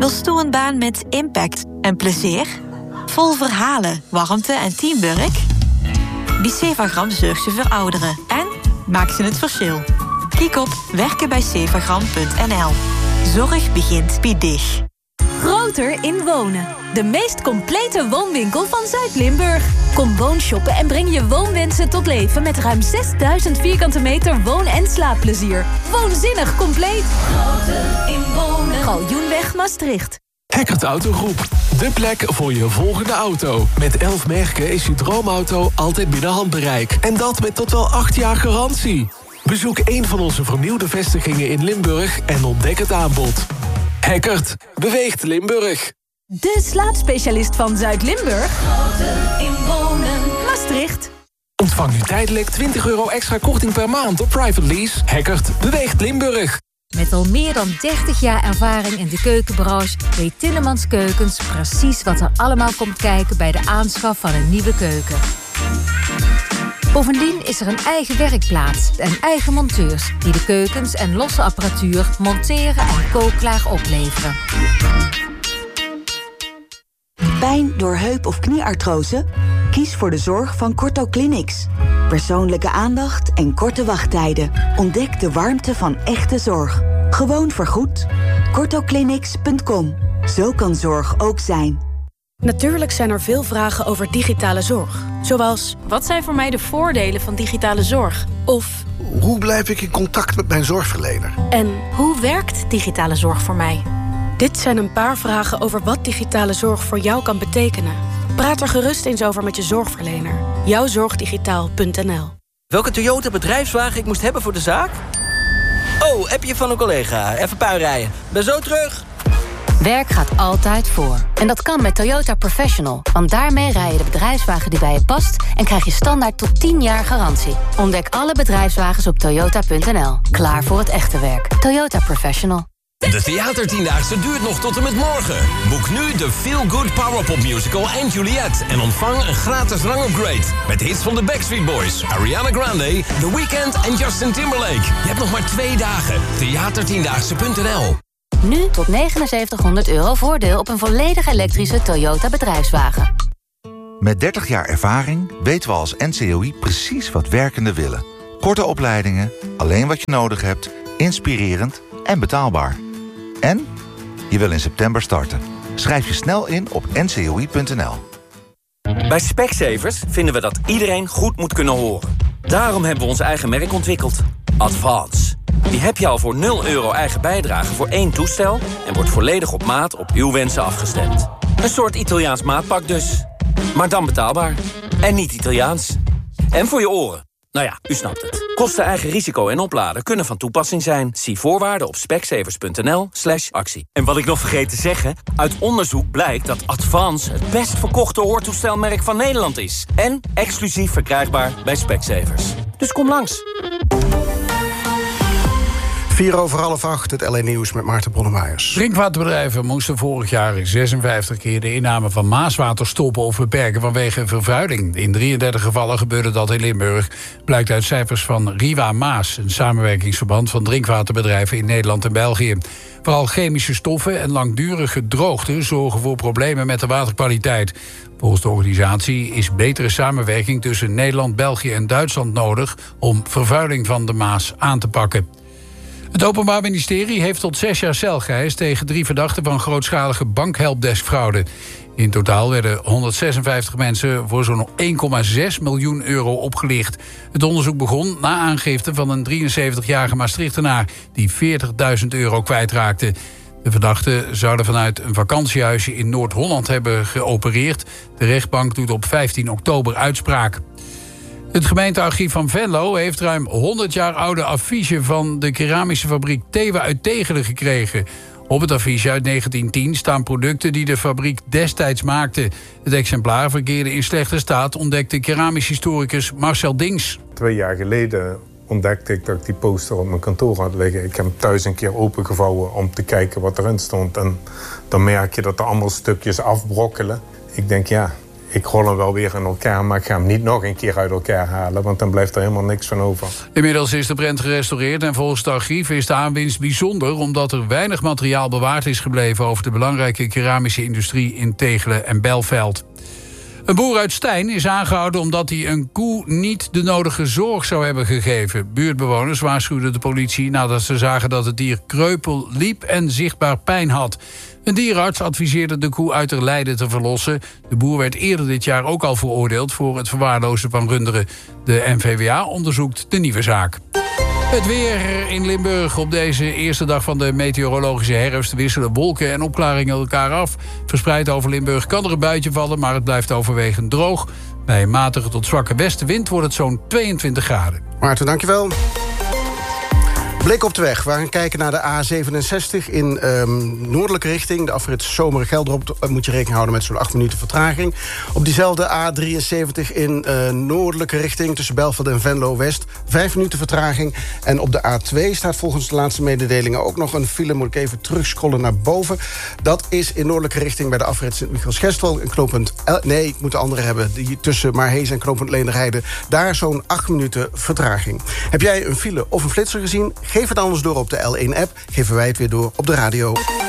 Wil stoer een baan met impact en plezier? Vol verhalen, warmte en teamwork? Bicevagram zorgt ze voor ouderen en maakt ze het verschil. Kijk op werkenbijcevagram.nl. Zorg begint bij dich. Groter in wonen. De meest complete woonwinkel van Zuid-Limburg. Kom woonshoppen en breng je woonwensen tot leven met ruim 6000 vierkante meter woon- en slaapplezier. Woonzinnig compleet. Groter in wonen. Galjoenweg Maastricht. Heckert Autogroep. De plek voor je volgende auto. Met 11 merken is je droomauto altijd binnen handbereik. En dat met tot wel 8 jaar garantie. Bezoek een van onze vernieuwde vestigingen in Limburg en ontdek het aanbod. Heckert beweegt Limburg. De slaapspecialist van Zuid-Limburg. Groter in wonen. Maastricht. Ontvang nu tijdelijk €20 extra korting per maand op private lease. Heckert beweegt Limburg. Met al meer dan 30 jaar ervaring in de keukenbranche weet Tillemans Keukens precies wat er allemaal komt kijken bij de aanschaf van een nieuwe keuken. Bovendien is er een eigen werkplaats en eigen monteurs die de keukens en losse apparatuur monteren en kookklaar opleveren. Pijn door heup- of knieartrose? Kies voor de zorg van Corto Clinics. Persoonlijke aandacht en korte wachttijden. Ontdek de warmte van echte zorg. Gewoon vergoed. CortoClinics.com. Zo kan zorg ook zijn. Natuurlijk zijn er veel vragen over digitale zorg. Zoals, wat zijn voor mij de voordelen van digitale zorg? Of, hoe blijf ik in contact met mijn zorgverlener? En hoe werkt digitale zorg voor mij? Dit zijn een paar vragen over wat digitale zorg voor jou kan betekenen. Praat er gerust eens over met je zorgverlener. Jouwzorgdigitaal.nl. Welke Toyota bedrijfswagen ik moest hebben voor de zaak? Oh, appje van een collega. Even puinrijden. Ben zo terug. Werk gaat altijd voor. En dat kan met Toyota Professional. Want daarmee rij je de bedrijfswagen die bij je past en krijg je standaard tot 10 jaar garantie. Ontdek alle bedrijfswagens op toyota.nl. Klaar voor het echte werk. Toyota Professional. De Theatertiendaagse duurt nog tot en met morgen. Boek nu de Feel Good Powerpop Musical en Juliet. En ontvang een gratis rangupgrade. Met hits van de Backstreet Boys, Ariana Grande, The Weeknd en Justin Timberlake. Je hebt nog maar 2 dagen. Theatertiendaagse.nl. Nu tot €7900 voordeel op een volledig elektrische Toyota bedrijfswagen. Met 30 jaar ervaring weten we als NCOI precies wat werkenden willen. Korte opleidingen, alleen wat je nodig hebt, inspirerend en betaalbaar. En je wil in september starten. Schrijf je snel in op ncoi.nl. Bij Specsavers vinden we dat iedereen goed moet kunnen horen. Daarom hebben we ons eigen merk ontwikkeld. Advance. Die heb je al voor €0 eigen bijdrage voor 1 toestel... en wordt volledig op maat op uw wensen afgestemd. Een soort Italiaans maatpak dus. Maar dan betaalbaar. En niet Italiaans. En voor je oren. Nou ja, u snapt het. Kosten, eigen risico en opladen kunnen van toepassing zijn. Zie voorwaarden op specsavers.nl/actie. En wat ik nog vergeet te zeggen... uit onderzoek blijkt dat Advance het best verkochte hoortoestelmerk van Nederland is. En exclusief verkrijgbaar bij Specsavers. Dus kom langs. 7:04, het LA Nieuws met Maarten Bronnemeijers. Drinkwaterbedrijven moesten vorig jaar 56 keer de inname van maaswater stoppen of beperken vanwege vervuiling. In 33 gevallen gebeurde dat in Limburg, blijkt uit cijfers van Riva Maas, een samenwerkingsverband van drinkwaterbedrijven in Nederland en België. Vooral chemische stoffen en langdurige droogte zorgen voor problemen met de waterkwaliteit. Volgens de organisatie is betere samenwerking tussen Nederland, België en Duitsland nodig om vervuiling van de Maas aan te pakken. Het Openbaar Ministerie heeft tot 6 jaar cel geëist tegen 3 verdachten van grootschalige bankhelpdeskfraude. In totaal werden 156 mensen voor zo'n €1,6 miljoen opgelicht. Het onderzoek begon na aangifte van een 73-jarige Maastrichtenaar die €40.000 kwijtraakte. De verdachten zouden vanuit een vakantiehuisje in Noord-Holland hebben geopereerd. De rechtbank doet op 15 oktober uitspraak. Het gemeentearchief van Venlo heeft ruim 100 jaar oude affiche van de keramische fabriek Thewe uit Tegelen gekregen. Op het affiche uit 1910 staan producten die de fabriek destijds maakte. Het exemplaar verkeerde in slechte staat, ontdekte keramisch historicus Marcel Dings. 2 jaar geleden ontdekte ik dat ik die poster op mijn kantoor had liggen. Ik heb hem thuis een keer opengevouwen om te kijken wat erin stond. En dan merk je dat er allemaal stukjes afbrokkelen. Ik denk, ja, ik rol hem wel weer in elkaar, maar ik ga hem niet nog een keer uit elkaar halen, want dan blijft er helemaal niks van over. Inmiddels is de prent gerestaureerd en volgens het archief is de aanwinst bijzonder, omdat er weinig materiaal bewaard is gebleven over de belangrijke keramische industrie in Tegelen en Belveld. Een boer uit Stein is aangehouden omdat hij een koe niet de nodige zorg zou hebben gegeven. Buurtbewoners waarschuwden de politie nadat ze zagen dat het dier kreupel liep en zichtbaar pijn had. Een dierenarts adviseerde de koe uit haar lijden te verlossen. De boer werd eerder dit jaar ook al veroordeeld voor het verwaarlozen van runderen. De NVWA onderzoekt de nieuwe zaak. Het weer in Limburg op deze eerste dag van de meteorologische herfst wisselen wolken en opklaringen elkaar af. Verspreid over Limburg kan er een buitje vallen, maar het blijft overwegend droog. Bij een matige tot zwakke westenwind wordt het zo'n 22 graden. Maarten, dankjewel. Blik op de weg. We gaan kijken naar de A67 in noordelijke richting. De afrit Zomeren-Gelderop moet je rekening houden met zo'n 8 minuten vertraging. Op diezelfde A73 in noordelijke richting tussen Belveld en Venlo-West 5 minuten vertraging. En op de A2 staat volgens de laatste mededelingen ook nog een file. Moet ik even terugscrollen naar boven. Dat is in noordelijke richting bij de afrit Sint-Michiels-Gestel. Een knooppunt... Nee, ik moet de andere hebben. Die tussen Maarhees en knooppunt Leenderheide. Daar zo'n 8 minuten vertraging. Heb jij een file of een flitser gezien? Geef het anders door op de L1-app. Geven wij het weer door op de radio.